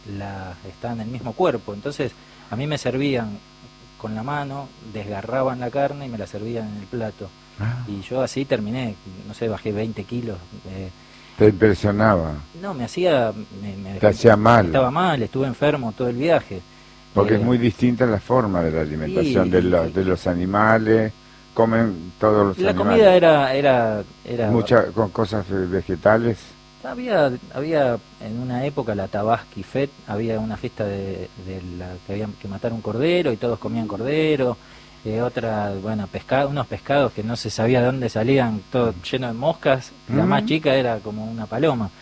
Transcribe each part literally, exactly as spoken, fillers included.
la está en el mismo cuerpo. Entonces a mí me servían con la mano, desgarraban la carne y me la servían en el plato. Ah. Y yo así terminé, no sé, bajé veinte kilos. Eh, ¿Te impresionaba? no, me hacía... Me, me, ¿Te hacía mal? Estaba mal, estuve enfermo todo el viaje. Porque eh, es muy distinta la forma de la alimentación y, de, los, y, de los animales, comen todos los la animales. La comida era... era, era Muchas con cosas vegetales. Había, había en una época la Tabaski Fest, había una fiesta de, de la que habían que matar un cordero y todos comían cordero, eh, otra, bueno, pescado, unos pescados que no se sabía de dónde salían, todo lleno de moscas, mm. la más chica era como una paloma.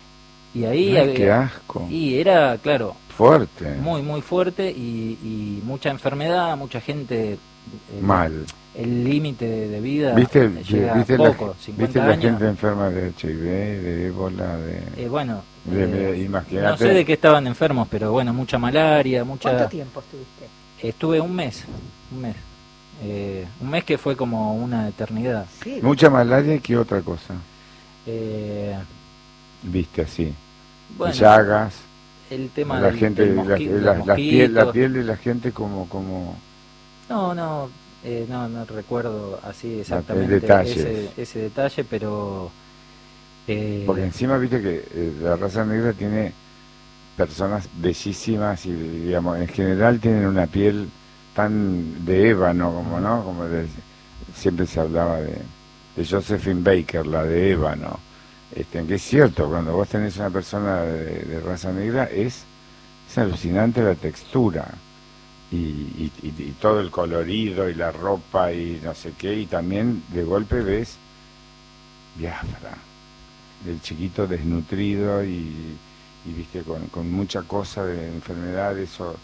Y ahí Ay, había, qué asco. Y era, claro, fuerte. Muy, muy fuerte y, y mucha enfermedad, mucha gente... Eh, mal. El límite de vida ¿Viste, llega ¿viste poco, la, cincuenta ¿viste años. la gente enferma de H I V, de ébola, de... Eh, bueno, de, eh, de, imagínate. No sé de qué estaban enfermos, pero bueno, mucha malaria, mucha... ¿Cuánto tiempo estuviste? Estuve un mes, un mes. Eh, un mes que fue como una eternidad. Sí. Mucha malaria y qué otra cosa. Eh, ¿Viste así? Bueno, llagas. El tema la del, gente, del la, mosqui- la, los la, piel, la mosquitos. piel de la gente como... como No, no... Eh, no, no recuerdo así exactamente detalles. ese, ese detalle, pero... Eh, Porque encima viste que eh, la raza negra tiene personas bellísimas y, digamos, en general tienen una piel tan de ébano, como, ¿no? Como de, siempre se hablaba de, de Josephine Baker, la de ébano. Este, que es cierto, cuando vos tenés una persona de, de raza negra, es, es alucinante la textura. Y, y, y, y todo el colorido y la ropa y no sé qué, y también de golpe ves Biafra, el chiquito desnutrido y, y viste con, con mucha cosa de enfermedades o,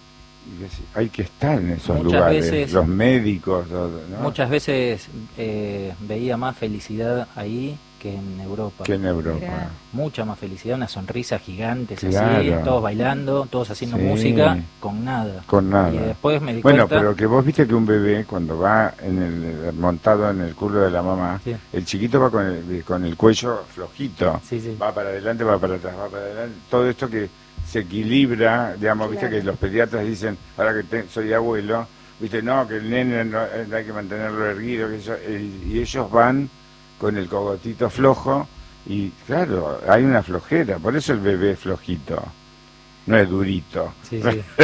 y ves, hay que estar en esos muchas lugares, veces, los médicos, ¿no? Muchas veces eh, veía más felicidad ahí que en Europa. Que en Europa. Mirá. Mucha más felicidad, una sonrisa gigante, Claro. así, todos bailando, todos haciendo Sí. música, con nada. Con nada. Y después me di Bueno, cuenta... pero que vos viste que un bebé cuando va en el montado en el culo de la mamá, Sí. el chiquito va con el, con el cuello flojito, Sí, sí. va para adelante, va para atrás, va para adelante, todo esto que se equilibra, digamos, viste Claro. que los pediatras dicen, ahora que te- soy abuelo, viste, no, que el nene no, eh, hay que mantenerlo erguido, que eso, eh, y ellos van con el cogotito flojo, y claro, hay una flojera, por eso el bebé es flojito, no es durito. Sí,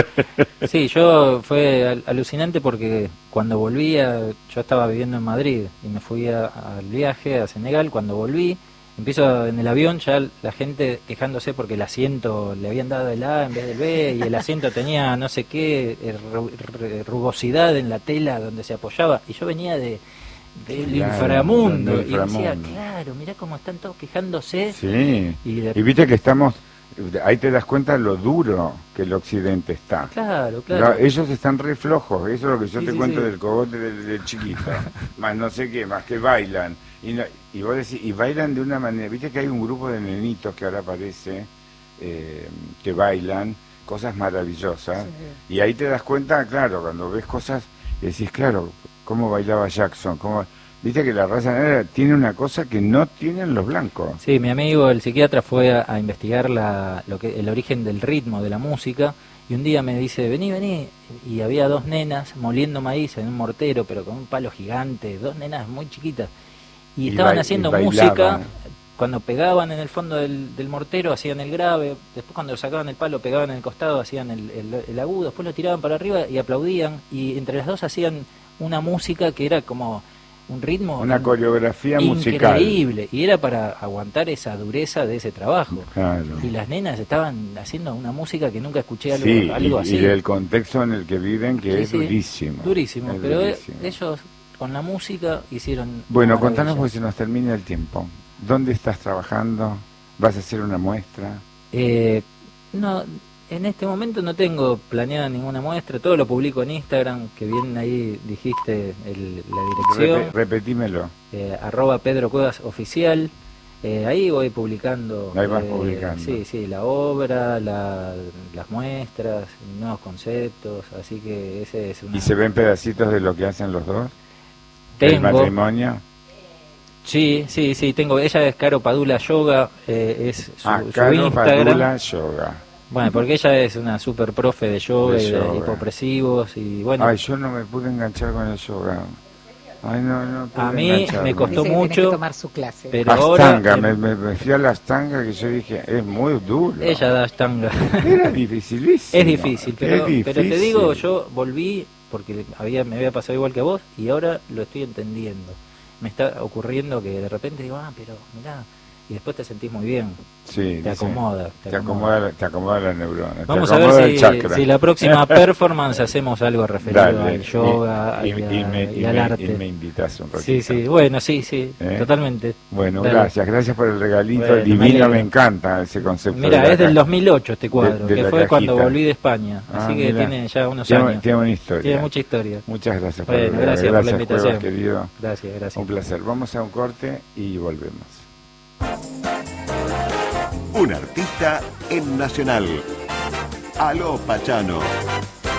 sí. Sí, yo fue al- alucinante porque cuando volvía, yo estaba viviendo en Madrid y me fui a- al viaje a Senegal. Cuando volví, empiezo en el avión, ya la gente quejándose porque el asiento le habían dado el A en vez del B y el asiento tenía no sé qué eh, ru- ru- rugosidad en la tela donde se apoyaba, y yo venía de del Claro, inframundo, del y decía, inframundo. claro, mirá cómo están todos quejándose. Sí, Y de- y viste que estamos, ahí te das cuenta lo duro que el occidente está. Claro, claro. No, ellos están re flojos, eso es lo que yo Sí, te sí, cuento sí. del cogote del, del chiquito, más no sé qué, más que bailan. Y, no- y vos decís, y bailan de una manera, viste que hay un grupo de nenitos que ahora aparece, eh, que bailan cosas maravillosas, Sí. y ahí te das cuenta, claro, cuando ves cosas, y decís, claro, cómo bailaba Jackson, cómo... Viste que la raza negra tiene una cosa que no tienen los blancos. Sí, mi amigo el psiquiatra fue a, a investigar la, lo que, el origen del ritmo de la música, y un día me dice, vení, vení, y había dos nenas moliendo maíz en un mortero, pero con un palo gigante, dos nenas muy chiquitas, y, Y estaban ba- haciendo y bailaban. música. Cuando pegaban en el fondo del, del mortero hacían el grave, después cuando sacaban el palo pegaban en el costado, hacían el, el, el agudo, después lo tiraban para arriba y aplaudían, y entre las dos hacían una música que era como un ritmo Una coreografía musical. increíble, y era para aguantar esa dureza de ese trabajo. Claro. Y las nenas estaban haciendo una música que nunca escuché algo, Sí, algo y, así. y del contexto en el que viven, que Sí, es sí, durísimo. Durísimo, Es pero durísimo. eh, ellos con la música hicieron... Bueno, maravillas. contanos porque se nos termina el tiempo. ¿Dónde estás trabajando? ¿Vas a hacer una muestra? Eh, no, en este momento no tengo planeada ninguna muestra, todo lo publico en Instagram, que bien ahí dijiste el- la dirección, Repe- repetímelo. eh, arroba Pedro Cuevas Oficial. Eh, ahí voy publicando, Ahí vas eh, publicando. sí, sí, la obra, la- las muestras, nuevos conceptos, así que ese es una... ¿Y se ven pedacitos de lo que hacen los dos? ¿El Tengo, matrimonio? sí, sí, sí, tengo, ella es Caro Padula Yoga, eh, es su, Ah, su Caro Instagram. Padula Yoga. Bueno, porque ella es una super profe de yoga De y de yoga. hipopresivos y bueno. Ay, yo no me pude enganchar con el yoga. Ay, no, no pude A mí engancharme. me costó Dice que tenés mucho, que tomar su clase. pero ahora Astanga, em, me, me, me fui a la Astanga que yo dije, es muy duro. ella da ashtanga. Era dificilísimo. Es difícil, pero, es pero te difícil. digo, yo volví porque había me había pasado igual que a vos y ahora lo estoy entendiendo. Me está ocurriendo que de repente digo, ah, pero mirá, y después te sentís muy bien. Sí, Te sí. acomoda. Te, Te acomoda. acomoda, te acomoda la neurona. Vamos te a acomoda ver el si, chakra. si la próxima performance hacemos algo referido Dale, al yoga y, y, y- a- y me, y y al me- arte. y me invitas un ratito. Sí, sí, bueno, sí, sí, ¿Eh? totalmente. Bueno, Dale. gracias, gracias por el regalito Bueno, me divino, alegro. me encanta ese concepto. de Mira, la es del ca- dos mil ocho este cuadro, de- de que la fue cuando cajita. volví de España, Ah, así que mira. tiene ya unos Tiene, años. tiene una historia. Tiene mucha historia. Muchas gracias por Bueno, el regalo. gracias por la Cuevas, invitación. querido. Gracias, gracias. Un placer. Vamos a un corte y volvemos. Un artista en Nacional. Aló Pachano.